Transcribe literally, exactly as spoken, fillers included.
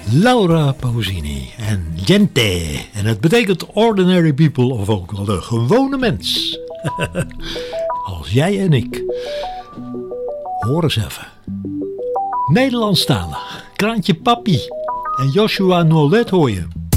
Laura Pausini en Gente. En het betekent ordinary people of ook wel de gewone mens. Als jij en ik. Hoor eens even. Nederlandstalig. Kraantje Papi. En Joshua Nolet hoor je.